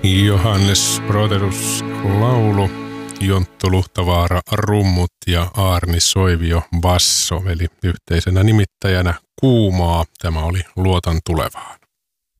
Johannes Broderus laulu, Jonttu Luhtavaara rummut ja Aarni Soivio basso, eli yhteisenä nimittäjänä Kuumaa. Tämä oli Luotan tulevaan.